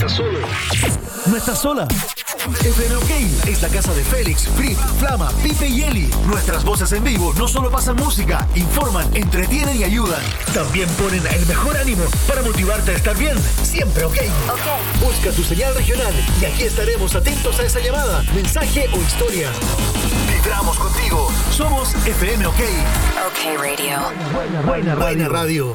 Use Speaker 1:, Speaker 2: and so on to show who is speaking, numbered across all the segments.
Speaker 1: estás solo. No estás sola. FM OK es la casa de Félix, Frit, Flama, Pipe y Eli. Nuestras voces en vivo no solo pasan música, informan, entretienen y ayudan. También ponen el mejor ánimo para motivarte a estar bien. Siempre OK. Busca tu señal regional y aquí estaremos atentos a esa llamada, mensaje o historia. Vibramos contigo. Somos FM OK.
Speaker 2: OK Radio.
Speaker 1: Buena radio.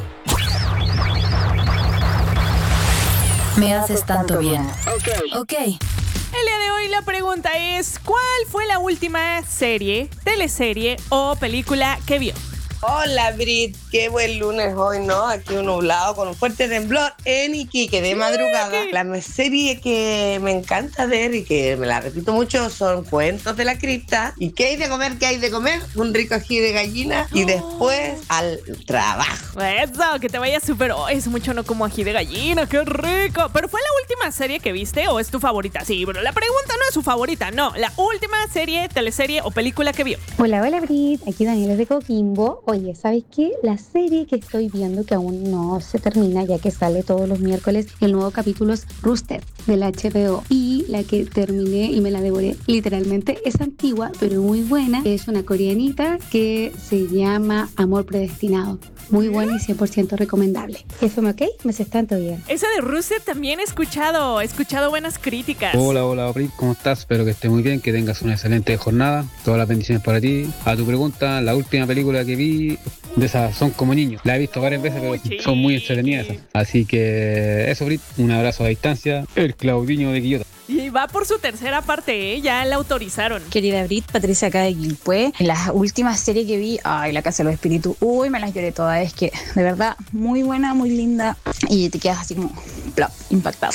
Speaker 2: Me haces tanto bien. OK.
Speaker 3: El día de hoy la pregunta es: ¿cuál fue la última serie, teleserie o película que vio?
Speaker 4: Hola Brit, qué buen lunes hoy, ¿no? Aquí un nublado con un fuerte temblor en Iquique de madrugada. La serie que me encanta ver y que me la repito mucho son Cuentos de la Cripta. ¿Y qué hay de comer? ¿Qué hay de comer? Un rico ají de gallina y después al trabajo.
Speaker 3: Eso, que te vaya súper. Oh, es mucho no como ají de gallina, qué rico. ¿Pero fue la última serie que viste o es tu favorita? Sí, pero la pregunta no es su favorita, no. La última serie, teleserie o película que vio.
Speaker 5: Hola Brit, aquí Daniela de Coquimbo. Oye, ¿sabes qué? La serie que estoy viendo, que aún no se termina, ya que sale todos los miércoles, el nuevo capítulo es Rooster, del HBO. Y la que terminé y me la devoré literalmente es antigua, pero muy buena. Es una coreanita que se llama Amor Predestinado. Muy buena y 100% recomendable. FM OK, me haces tanto bien.
Speaker 3: Esa de Rooster también he escuchado buenas críticas.
Speaker 6: Hola, Brit, ¿cómo estás? Espero que estés muy bien, que tengas una excelente jornada. Todas las bendiciones para ti. A tu pregunta, la última película que vi, de esas Son como niños. La he visto varias veces, pero son muy entretenidas esas. Así que eso, Brit, un abrazo a distancia. El Claudinho de Quillota.
Speaker 3: Y va por su tercera parte, ¿eh? Ya la autorizaron.
Speaker 7: Querida Brit, Patricia acá de Quilpué. En las últimas series que vi, La Casa de los Espíritus, me las lloré todas. Es que, de verdad, muy buena, muy linda. Y te quedas así como, plop, impactado.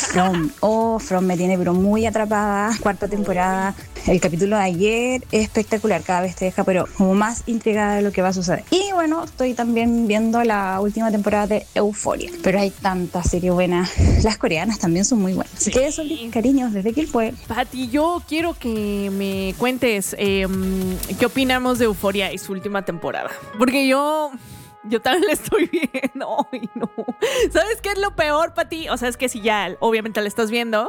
Speaker 7: From me tiene pero muy atrapada. Cuarta temporada. El capítulo de ayer es espectacular. Cada vez te deja, pero como más intrigada de lo que va a suceder. Y bueno, estoy también viendo la última temporada de Euphoria. Pero hay tantas series buenas. Las coreanas también son muy buenas. Así que eso, cariños, desde Quilpué.
Speaker 3: Pati, yo quiero que me cuentes qué opinamos de Euphoria y su última temporada. Porque yo también la estoy viendo. Ay, no. ¿Sabes qué es lo peor, Pati? O sea, es que si ya obviamente la estás viendo,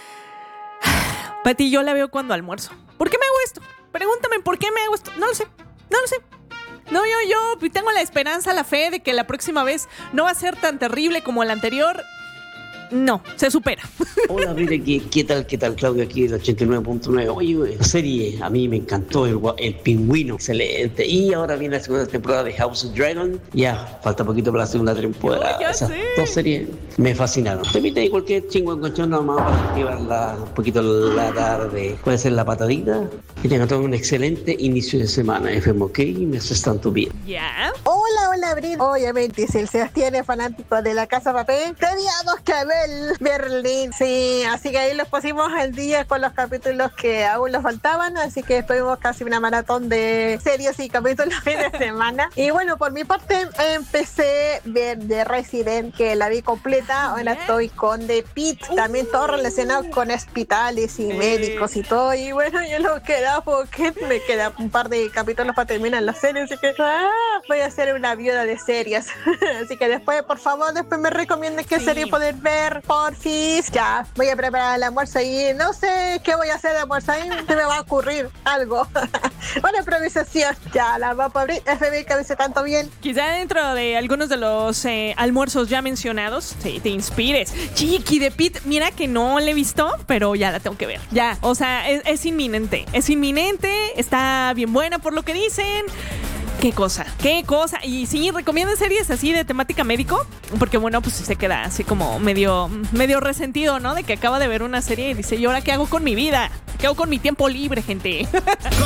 Speaker 3: Pati, yo la veo cuando almuerzo. ¿Por qué me hago esto? Pregúntame por qué me hago esto. No lo sé. No, yo tengo la esperanza, la fe de que la próxima vez no va a ser tan terrible como la anterior. No, se supera.
Speaker 8: Hola, mire, ¿qué tal, Claudio, aquí del 89.9? Oye, la serie, a mí me encantó el Pingüino, excelente. Y ahora viene la segunda temporada de House of Dragon. Ya, falta poquito para la segunda temporada. Esas dos series me fascinaron. Te invito ahí cualquier chingo en colchón nomás para activarla un poquito la tarde. Puede ser la patadita. Que tengan todo un excelente inicio de semana. FM OK, me haces tanto bien.
Speaker 3: ¿Ya?
Speaker 9: Hola, Brit. Obviamente, si el Sebastián es fanático de La Casa de Papel, teníamos que ver Berlín. Sí, así que ahí los pusimos al día con los capítulos que aún nos faltaban, así que estuvimos casi una maratón de series y capítulos fin de semana. Y bueno, por mi parte empecé a ver The Resident, que la vi completa. Ahora estoy con The Pitt, también todo relacionado con hospitales y médicos y todo. Y bueno, yo lo queda porque me queda un par de capítulos para terminar la serie, así que voy a hacer una viuda de series. Así que después, por favor, me recomienden qué serie poder ver, porfis. Ya, voy a preparar el almuerzo y no sé qué voy a hacer de almuerzo, ahí se me va a ocurrir algo. Una improvisación. Ya, la va a abrir. FBI que dice tanto bien.
Speaker 3: Quizá dentro de algunos de los almuerzos ya mencionados, sí, te inspires. Chiqui de Pit, mira que no la he visto, pero ya la tengo que ver. Ya, o sea, es inminente. Es inminente, está bien buena por lo que dicen. Qué cosa. Y sí, recomiendan series así de temática médico, porque bueno, pues se queda así como medio resentido, ¿no? De que acaba de ver una serie y dice, ¿y ahora qué hago con mi vida? ¿Qué hago con mi tiempo libre, gente?